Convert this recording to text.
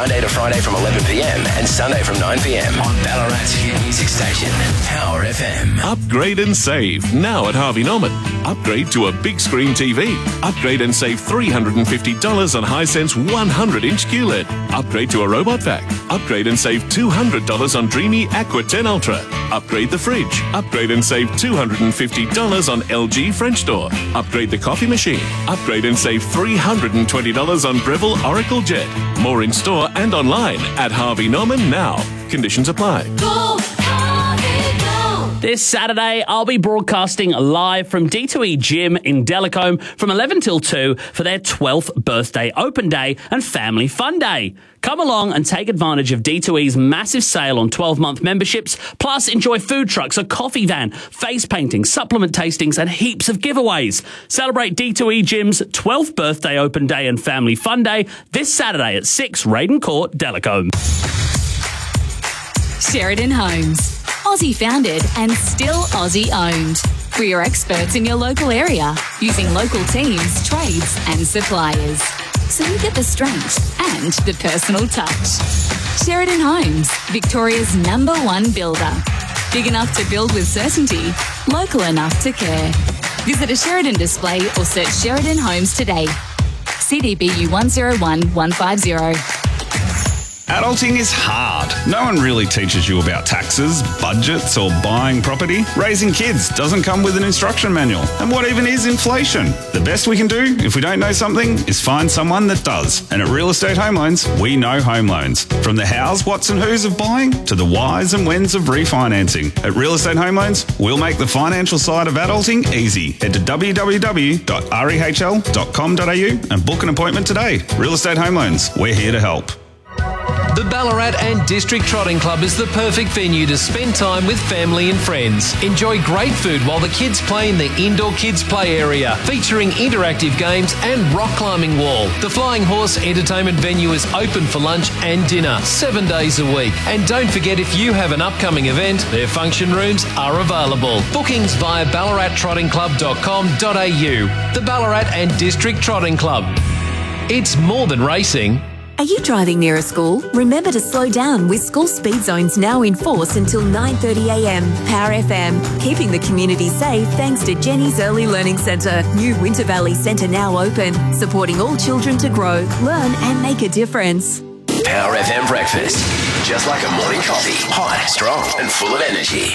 Monday to Friday from 11 p.m. and Sunday from 9 p.m. on Ballarat's hit music station, Power FM. Upgrade and save now at Harvey Norman. Upgrade to a big screen TV. Upgrade and save $350 on Hisense 100-inch QLED. Upgrade to a robot vac. Upgrade and save $200 on Dreamy Aqua 10 Ultra. Upgrade the fridge. Upgrade and save $250 on LG French door. Upgrade the coffee machine. Upgrade and save $320 on Breville Oracle Jet. More in store and online at Harvey Norman now. Conditions apply. Go, Harvey, go. This Saturday, I'll be broadcasting live from D2E Gym in Delacombe from 11 till 2 for their 12th birthday open day and family fun day. Come along and take advantage of D2E's massive sale on 12-month memberships, plus enjoy food trucks, a coffee van, face painting, supplement tastings and heaps of giveaways. Celebrate D2E Gym's 12th birthday open day and family fun day this Saturday at 6 Raiden Court, Delacombe. Sheridan Homes. Aussie founded and still Aussie owned. We are experts in your local area, using local teams, trades and suppliers. So you get the strength and the personal touch. Sheridan Homes, Victoria's #1 builder. Big enough to build with certainty, local enough to care. Visit a Sheridan display or search Sheridan Homes today. CDBU 101150. Adulting is hard. No one really teaches you about taxes, budgets, or buying property. Raising kids doesn't come with an instruction manual. And what even is inflation? The best we can do, if we don't know something, is find someone that does. And at Real Estate Home Loans, we know home loans. From the hows, whats and whos of buying to the whys and whens of refinancing. At Real Estate Home Loans, we'll make the financial side of adulting easy. Head to www.rehl.com.au and book an appointment today. Real Estate Home Loans, we're here to help. The Ballarat and District Trotting Club is the perfect venue to spend time with family and friends. Enjoy great food while the kids play in the indoor kids play area, featuring interactive games and rock climbing wall. The Flying Horse entertainment venue is open for lunch and dinner 7 days a week. And don't forget, if you have an upcoming event, their function rooms are available. Bookings via ballarattrottingclub.com.au. The Ballarat and District Trotting Club. It's more than racing. Are you driving near a school? Remember to slow down with school speed zones now in force until 9:30am. Power FM, keeping the community safe thanks to Jenny's Early Learning Centre. New Winter Valley Centre now open, supporting all children to grow, learn and make a difference. Power FM breakfast. Just like a morning coffee. Hot, strong and full of energy.